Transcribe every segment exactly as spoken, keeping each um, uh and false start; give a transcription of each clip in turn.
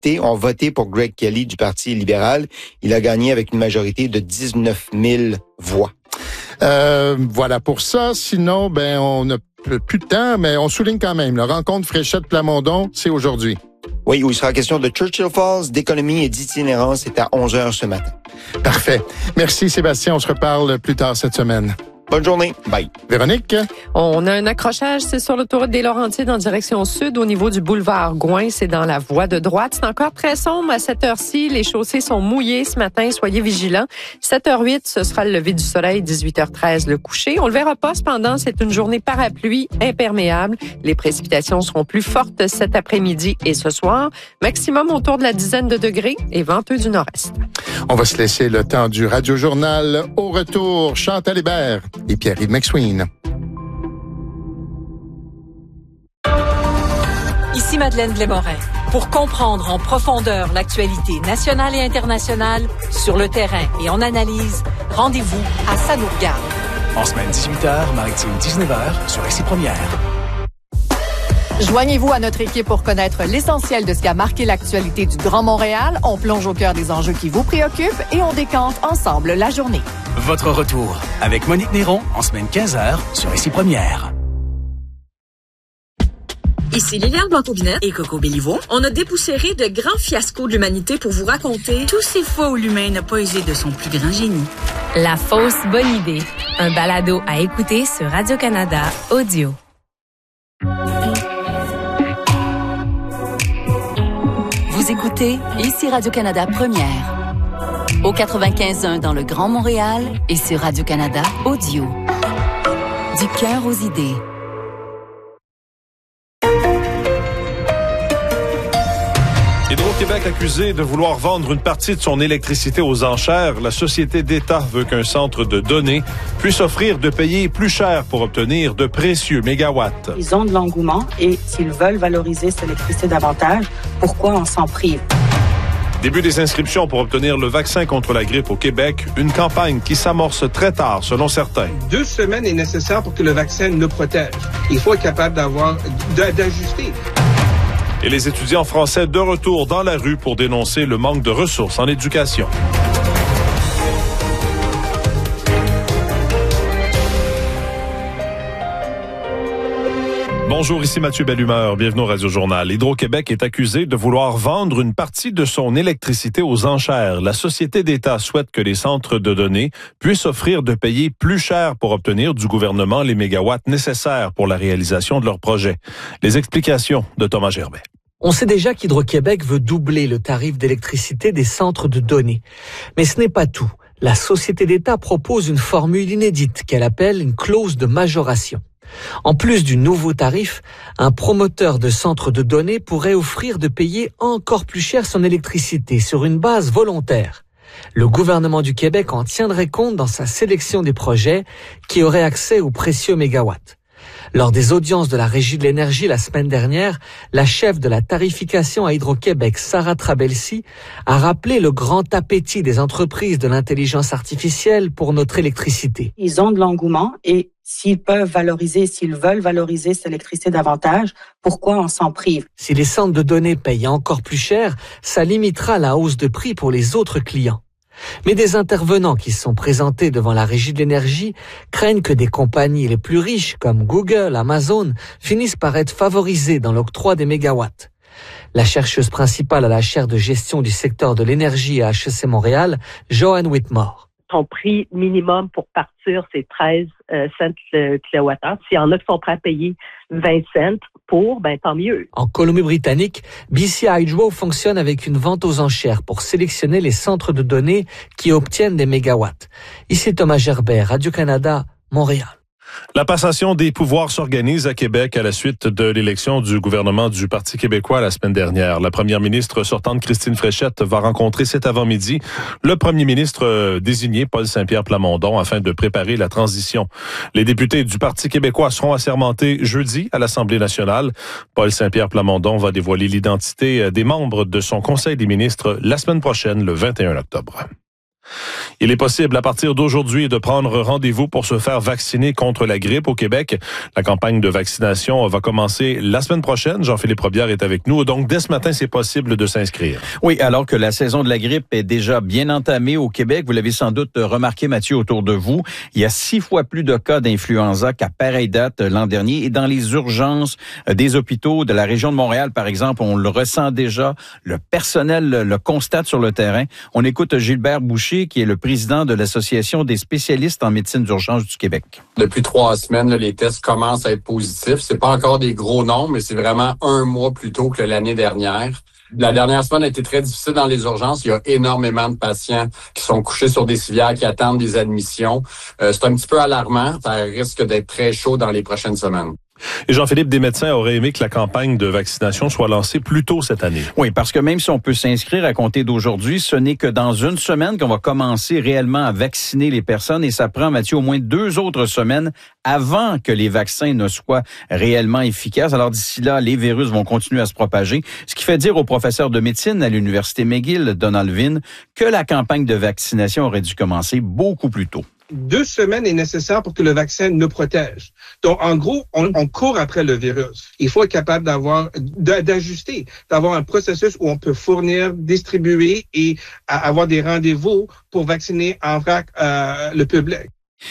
députés ont voté pour Greg Kelly du Parti libéral. Il a gagné avec une majorité de dix-neuf mille voix. Euh, voilà pour ça. Sinon, ben on n'a plus de temps, mais on souligne quand même. La rencontre Fréchette-Plamondon, c'est aujourd'hui. Oui, où il sera question de Churchill Falls, d'économie et d'itinérance. C'est à onze heures ce matin. Parfait. Merci Sébastien. On se reparle plus tard cette semaine. Bonne journée. Bye. Véronique? On a un accrochage, c'est sur l'autoroute des Laurentides en direction sud au niveau du boulevard Gouin. C'est dans la voie de droite. C'est encore très sombre à cette heure-ci. Les chaussées sont mouillées ce matin. Soyez vigilants. sept heures huit, ce sera le lever du soleil. dix-huit heures treize, le coucher. On le verra pas cependant. C'est une journée parapluie imperméable. Les précipitations seront plus fortes cet après-midi et ce soir. Maximum autour de la dizaine de degrés et venteux du nord-est. On va se laisser le temps du Radio-Journal. Au retour, Chantal Hébert et Pierre-Yves McSween. Ici Madeleine Blais-Morin. Pour comprendre en profondeur l'actualité nationale et internationale, sur le terrain et en analyse, rendez-vous à Ça nous regarde. En semaine dix-huit heures, maritime dix-neuf heures, sur Ici Première. Joignez-vous à notre équipe pour connaître l'essentiel de ce qui a marqué l'actualité du Grand Montréal. On plonge au cœur des enjeux qui vous préoccupent et on décante ensemble la journée. Votre retour avec Monique Néron en semaine quinze heures sur Ici Première. Ici Liliane Blanc-Aubinette et Coco Béliveau. On a dépoussiéré de grands fiascos de l'humanité pour vous raconter tous ces fois où l'humain n'a pas usé de son plus grand génie. La fausse bonne idée. Un balado à écouter sur Radio-Canada Audio. Vous écoutez Ici Radio-Canada Première. Au quatre-vingt-quinze point un dans le Grand Montréal et sur Radio-Canada Audio. Du cœur aux idées. Hydro-Québec accusé de vouloir vendre une partie de son électricité aux enchères. La société d'État veut qu'un centre de données puisse offrir de payer plus cher pour obtenir de précieux mégawatts. Ils ont de l'engouement et s'ils veulent valoriser cette électricité davantage, pourquoi on s'en prive? Début des inscriptions pour obtenir le vaccin contre la grippe au Québec, une campagne qui s'amorce très tard selon certains. Deux semaines est nécessaire pour que le vaccin nous protège. Il faut être capable d'avoir, d'ajuster. Et les étudiants français de retour dans la rue pour dénoncer le manque de ressources en éducation. Bonjour, ici Mathieu Bellumeur. Bienvenue au Radio-Journal. Hydro-Québec est accusé de vouloir vendre une partie de son électricité aux enchères. La société d'État souhaite que les centres de données puissent offrir de payer plus cher pour obtenir du gouvernement les mégawatts nécessaires pour la réalisation de leur projet. Les explications de Thomas Gerbet. On sait déjà qu'Hydro-Québec veut doubler le tarif d'électricité des centres de données. Mais ce n'est pas tout. La société d'État propose une formule inédite qu'elle appelle une clause de majoration. En plus du nouveau tarif, un promoteur de centres de données pourrait offrir de payer encore plus cher son électricité sur une base volontaire. Le gouvernement du Québec en tiendrait compte dans sa sélection des projets qui auraient accès aux précieux mégawatts. Lors des audiences de la Régie de l'énergie la semaine dernière, la chef de la tarification à Hydro-Québec, Sarah Trabelsi, a rappelé le grand appétit des entreprises de l'intelligence artificielle pour notre électricité. Ils ont de l'engouement et s'ils peuvent valoriser, s'ils veulent valoriser cette électricité davantage, pourquoi on s'en prive? Si les centres de données payent encore plus cher, ça limitera la hausse de prix pour les autres clients. Mais des intervenants qui se sont présentés devant la Régie de l'énergie craignent que des compagnies les plus riches comme Google, Amazon finissent par être favorisées dans l'octroi des mégawatts. La chercheuse principale à la chaire de gestion du secteur de l'énergie à H E C Montréal, Joanne Whitmore. Son prix minimum pour partir, c'est treize euh, cents le kilowattheure. S'il y en a qui sont prêts à payer vingt cents pour, ben tant mieux. En Colombie-Britannique, B C Hydro fonctionne avec une vente aux enchères pour sélectionner les centres de données qui obtiennent des mégawatts. Ici Thomas Gerbet, Radio-Canada, Montréal. La passation des pouvoirs s'organise à Québec à la suite de l'élection du gouvernement du Parti québécois la semaine dernière. La première ministre sortante, Christine Fréchette, va rencontrer cet avant-midi le premier ministre désigné, Paul Saint-Pierre Plamondon, afin de préparer la transition. Les députés du Parti québécois seront assermentés jeudi à l'Assemblée nationale. Paul Saint-Pierre Plamondon va dévoiler l'identité des membres de son Conseil des ministres la semaine prochaine, le vingt et un octobre. Il est possible à partir d'aujourd'hui de prendre rendez-vous pour se faire vacciner contre la grippe au Québec. La campagne de vaccination va commencer la semaine prochaine. Jean-Philippe Robillard est avec nous. Donc, dès ce matin, c'est possible de s'inscrire. Oui, alors que la saison de la grippe est déjà bien entamée au Québec. Vous l'avez sans doute remarqué, Mathieu, autour de vous. Il y a six fois plus de cas d'influenza qu'à pareille date l'an dernier. Et dans les urgences des hôpitaux de la région de Montréal, par exemple, on le ressent déjà. Le personnel le constate sur le terrain. On écoute Gilbert Boucher, qui est le président de l'Association des spécialistes en médecine d'urgence du Québec. Depuis trois semaines, là, les tests commencent à être positifs. C'est pas encore des gros nombres, mais c'est vraiment un mois plus tôt que l'année dernière. La dernière semaine a été très difficile dans les urgences. Il y a énormément de patients qui sont couchés sur des civières, qui attendent des admissions. Euh, c'est un petit peu alarmant. Ça risque d'être très chaud dans les prochaines semaines. Et Jean-Philippe, des médecins auraient aimé que la campagne de vaccination soit lancée plus tôt cette année. Oui, parce que même si on peut s'inscrire à compter d'aujourd'hui, ce n'est que dans une semaine qu'on va commencer réellement à vacciner les personnes et ça prend, Mathieu, au moins deux autres semaines avant que les vaccins ne soient réellement efficaces. Alors d'ici là, les virus vont continuer à se propager, ce qui fait dire au professeur de médecine à l'Université McGill, Donald Vin, que la campagne de vaccination aurait dû commencer beaucoup plus tôt. Deux semaines est nécessaire pour que le vaccin nous protège. Donc, en gros, on, on court après le virus. Il faut être capable d'avoir, d'ajuster, d'avoir un processus où on peut fournir, distribuer et avoir des rendez-vous pour vacciner en vrac euh, le public.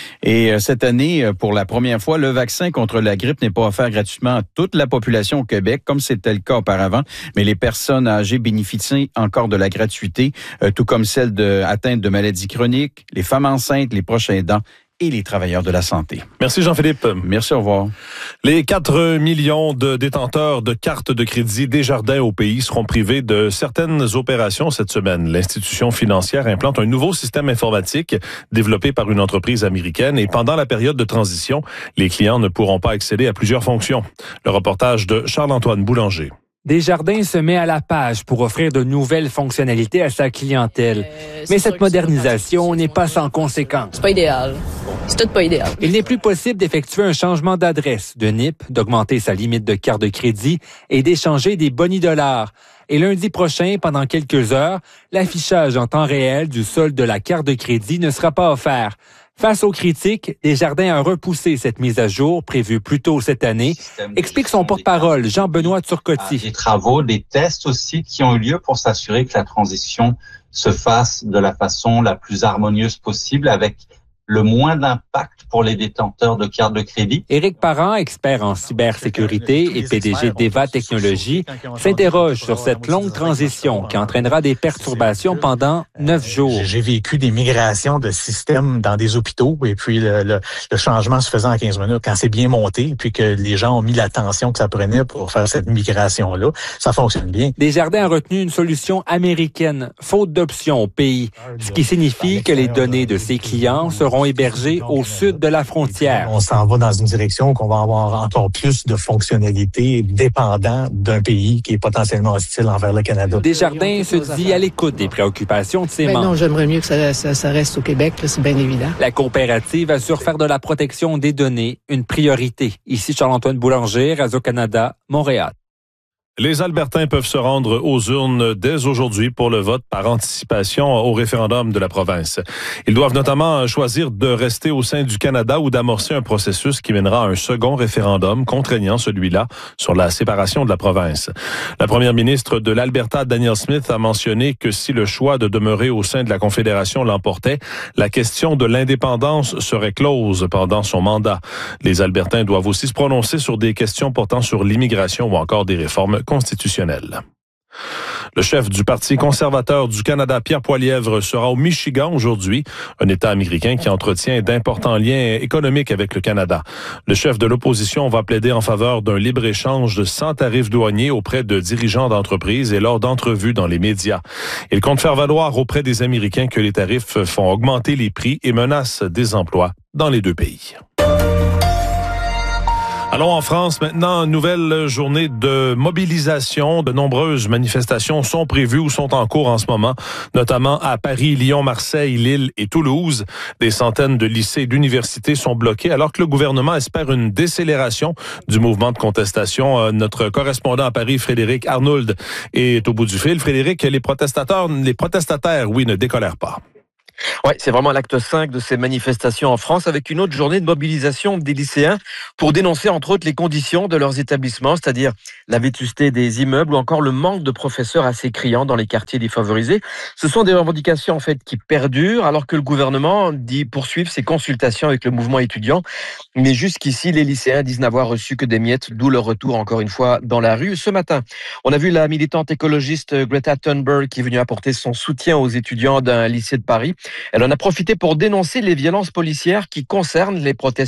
Et cette année, pour la première fois, le vaccin contre la grippe n'est pas offert gratuitement à toute la population au Québec, comme c'était le cas auparavant, mais les personnes âgées bénéficient encore de la gratuité, tout comme celles de, atteintes de maladies chroniques, les femmes enceintes, les proches aidants et les travailleurs de la santé. Merci Jean-Philippe. Merci, au revoir. Les quatre millions de détenteurs de cartes de crédit Desjardins au pays seront privés de certaines opérations cette semaine. L'institution financière implante un nouveau système informatique développé par une entreprise américaine et pendant la période de transition, les clients ne pourront pas accéder à plusieurs fonctions. Le reportage de Charles-Antoine Boulanger. Desjardins se met à la page pour offrir de nouvelles fonctionnalités à sa clientèle. Euh, Mais cette modernisation n'est pas sans conséquences. C'est pas idéal. C'est tout pas idéal. Il n'est plus possible d'effectuer un changement d'adresse, de N I P, d'augmenter sa limite de carte de crédit et d'échanger des boni dollars. Et lundi prochain, pendant quelques heures, l'affichage en temps réel du solde de la carte de crédit ne sera pas offert. Face aux critiques, Desjardins a repoussé cette mise à jour prévue plus tôt cette année, explique son porte-parole Jean-Benoît Turcotte. Des travaux, des tests aussi qui ont eu lieu pour s'assurer que la transition se fasse de la façon la plus harmonieuse possible avec le moins d'impact pour les détenteurs de cartes de crédit. Éric Parent, expert en cybersécurité et P D G d'Eva Technologies, s'interroge sur cette longue transition qui entraînera des perturbations pendant neuf jours. J'ai vécu des migrations de systèmes dans des hôpitaux et puis le, le, le changement se faisait en quinze minutes. Quand c'est bien monté et puis que les gens ont mis l'attention que ça prenait pour faire cette migration-là, ça fonctionne bien. Desjardins a retenu une solution américaine, faute d'options au pays, ce qui signifie que les données de ses clients seront hébergés au sud de la frontière. On s'en va dans une direction qu'on va avoir encore plus de fonctionnalités dépendant d'un pays qui est potentiellement hostile envers le Canada. Desjardins se dit à l'écoute des préoccupations de ses ben membres. Non, j'aimerais mieux que ça, ça, ça reste au Québec, là, c'est bien évident. La coopérative assure faire de la protection des données une priorité. Ici Charles-Antoine Boulanger, Radio-Canada, Montréal. Les Albertains peuvent se rendre aux urnes dès aujourd'hui pour le vote par anticipation au référendum de la province. Ils doivent notamment choisir de rester au sein du Canada ou d'amorcer un processus qui mènera à un second référendum contraignant celui-là sur la séparation de la province. La première ministre de l'Alberta, Danielle Smith, a mentionné que si le choix de demeurer au sein de la Confédération l'emportait, la question de l'indépendance serait close pendant son mandat. Les Albertains doivent aussi se prononcer sur des questions portant sur l'immigration ou encore des réformes constitutionnelle. Le chef du Parti conservateur du Canada, Pierre Poilievre, sera au Michigan aujourd'hui, un État américain qui entretient d'importants liens économiques avec le Canada. Le chef de l'opposition va plaider en faveur d'un libre-échange sans tarifs douaniers auprès de dirigeants d'entreprises et lors d'entrevues dans les médias. Il compte faire valoir auprès des Américains que les tarifs font augmenter les prix et menacent des emplois dans les deux pays. Allons en France maintenant, nouvelle journée de mobilisation. De nombreuses manifestations sont prévues ou sont en cours en ce moment, notamment à Paris, Lyon, Marseille, Lille et Toulouse. Des centaines de lycées et d'universités sont bloqués alors que le gouvernement espère une décélération du mouvement de contestation. Notre correspondant à Paris, Frédéric Arnould, est au bout du fil. Frédéric, les protestateurs, les protestataires, oui, ne décolèrent pas. Ouais, c'est vraiment l'acte cinq de ces manifestations en France, avec une autre journée de mobilisation des lycéens pour dénoncer entre autres les conditions de leurs établissements, c'est-à-dire la vétusté des immeubles ou encore le manque de professeurs assez criants dans les quartiers défavorisés. Ce sont des revendications en fait qui perdurent alors que le gouvernement dit poursuivre ses consultations avec le mouvement étudiant. Mais jusqu'ici, les lycéens disent n'avoir reçu que des miettes, d'où leur retour encore une fois dans la rue. Ce matin, on a vu la militante écologiste Greta Thunberg qui est venue apporter son soutien aux étudiants d'un lycée de Paris. Elle en a profité pour dénoncer les violences policières qui concernent les protestants.